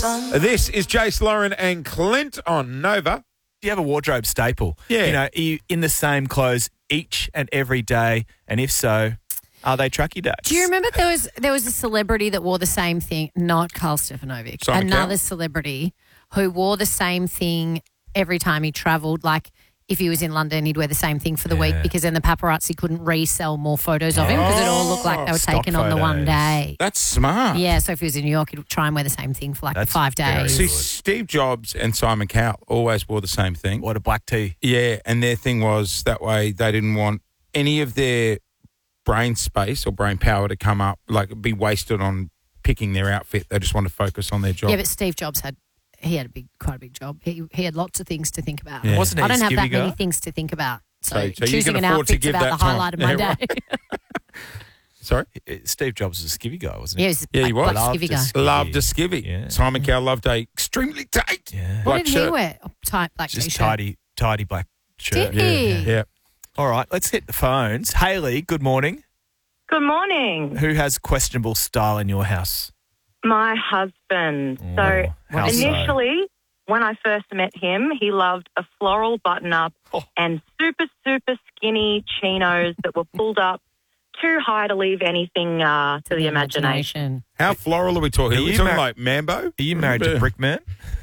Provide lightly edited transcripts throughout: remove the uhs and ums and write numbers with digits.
This is Jace, Lauren and Clint on Nova. Do you have a wardrobe staple? Yeah. You know, are you in the same clothes each and every day? And if so, are they trucky ducks? Do you remember there was a celebrity that wore the same thing? Not Karl Stefanovic. Simon Another Cowell? celebrity who wore the same thing every time he travelled. Like if he was in London, he'd wear the same thing for the week because then the paparazzi couldn't resell more photos of him because it all looked like they were Stock taken on the one photos. day. That's smart. Yeah, so if he was in New York, he'd try and wear the same thing for like That's 5 very days. See, good. Steve Jobs and Simon Cowell always wore the same thing. What a black tea. Yeah, and their thing was that way they didn't want any of their brain space or brain power to come up, like be wasted on picking their outfit. They just wanted to focus on their job. Yeah, but Steve Jobs had quite a big job. He had lots of things to think about. Yeah. Wasn't he I don't a have that skivvy many guy? things to think about. So, So you choosing can an afford to outfit's give about that the time. highlight of my Yeah, day. Sorry? Steve Jobs was a skivvy guy, wasn't he? Yeah, he was Yeah, he a black was. skivvy guy. Loved a skivvy. Yeah. Simon Cowell loved a extremely tight Yeah. What black did shirt. he wear? A tight black Just t-shirt. tidy black shirt. Did he? Yeah. All right, let's hit the phones. Hayley, good morning. Good morning. Who has questionable style in your house? My husband. So how so? initially, when I first met him, he loved a floral button-up and super, super skinny chinos that were pulled up too high to leave anything to the imagination. How floral are we talking? Are Are we you talking mar- like Mambo? Are you married to Brickman?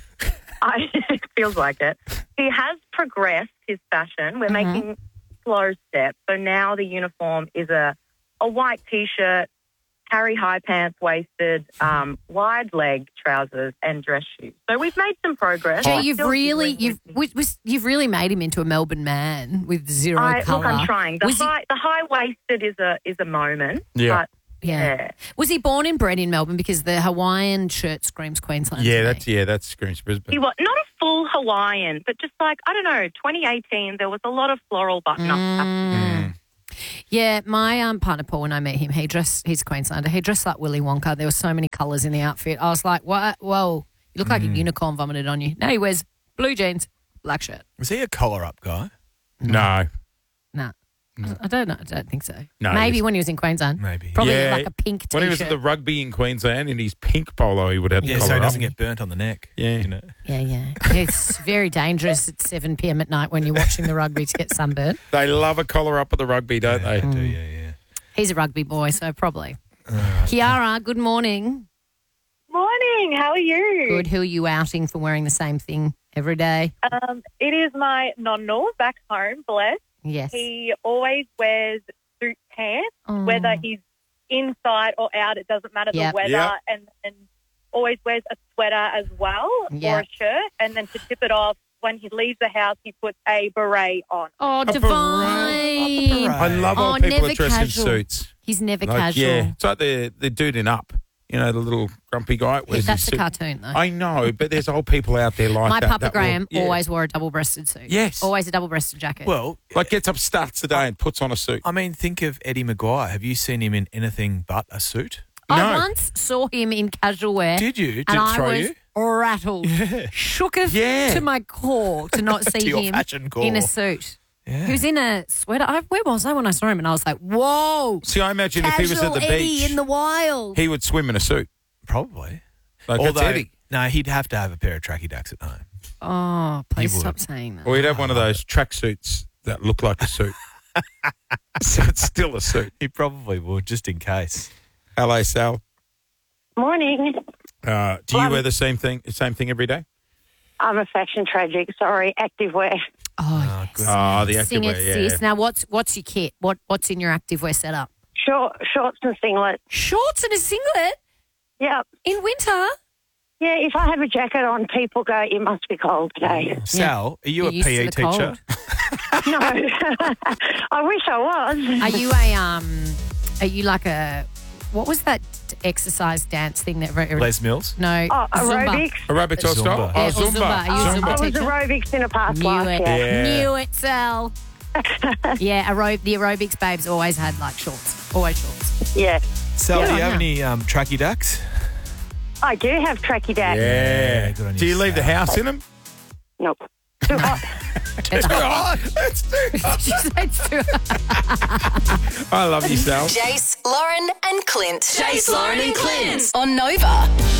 It feels like it. He has progressed his fashion. We're making slow steps. So now the uniform is a white T-shirt, Harry high pants waisted, wide leg trousers and dress shoes. So we've made some progress. Jay, I'm you've still really dealing with you've really made him into a Melbourne man with zero colour. Look, I'm trying. The Was he- high waisted is a moment. Yeah. But Yeah. Was he born and bred in Melbourne? Because the Hawaiian shirt screams Queensland. Yeah, to me. that's Screams Brisbane. he was not a full Hawaiian, but just like, I don't know, 2018, there was a lot of floral button-ups happening. Yeah, my partner Paul, when I met him, he's Queenslander. He dressed like Willy Wonka. There were so many colours in the outfit. I was like, what? Whoa, you look like a unicorn vomited on you. No, he wears blue jeans, black shirt. Was he a collar-up guy? No. Nah. I don't know. I don't think so. No, Maybe he's- when he was in Queensland. Maybe. Probably Yeah, like a pink T-shirt. When he was at the rugby in Queensland in his pink polo, he would have Yeah, the so collar he doesn't up. get burnt on the neck. Yeah. You know? Yeah. It's very dangerous at 7 p.m. at night when you're watching the rugby to get sunburned. They love a collar up at the rugby, don't they? Yeah. He's a rugby boy, so probably. Kiara, good morning. Morning, how are you? Good. Who are you outing for wearing the same thing every day? It is my nonno back home, bless. Yes. He always wears suit pants, Oh. whether he's inside or out, it doesn't matter Yep. the weather, Yep. and always wears a sweater as well or Yep. a shirt. And then to tip it off, when he leaves the house, he puts a beret on. Oh, beret. Divine. I love Oh, old people never that dress casual. in suits. He's never Like, casual. yeah, it's like the dude in Up. You know, the little grumpy guy. Yeah, wears that's his a suit. cartoon, though. I know, but there's old people out there like My that. Papa that will- Graham yeah. always wore a double-breasted suit. Yes. Always a double-breasted jacket. Well, Like gets up, starts the day and puts on a suit. I mean, think of Eddie Maguire. Have you seen him in anything but a suit? I No. once saw him in casual wear. Did you? Did and it I throw was you? rattled. Shooketh Yeah. to my core to not see your him fashion core. in a suit. Yeah. He was in a sweater. Where was I when I saw him? And I was like, whoa. See, I imagine if he was at Casual the Eddie beach, in the wild. he would swim in a suit. Probably. Like that's Eddie. No, he'd have to have a pair of tracky ducks at home. Oh, please He would. stop saying that. Or he'd have one of those track suits that look like a suit. So it's still a suit. He probably would, just in case. Hello, Sal. Morning. Do you wear the same thing every day? I'm a fashion tragic, sorry, activewear. Oh, yes. Oh, the Sing it, activewear, yeah. sis. Now, what's your kit? What's in your activewear setup? Shorts and singlet. Shorts and a singlet Yep. in winter? Yeah, if I have a jacket on, people go, it must be cold today. Sal, are you You're a used to PE the teacher? cold. No. I wish I was. Are you like a, what was that exercise dance thing that... Les Mills? No. Oh, Zumba. aerobics. Aerobics or Zumba. style? Yeah, Oh, or Zumba. Zumba. Are you a I Zumba was teacher? aerobics in a past Knew life, it. yeah. Knew it, Sal. Yeah, the aerobics babes always had like shorts. Always shorts. Yeah. Sal, Good do on you have you. any tracky ducks? I do have tracky dacks. Yeah. good on you, Do you leave the Sal. house in them? Nope. Too hot. Oh, that's too hot. She said it's too- I love you, Sal. Jace, Lauren and Clint. Jace, Lauren and Clint. On Nova.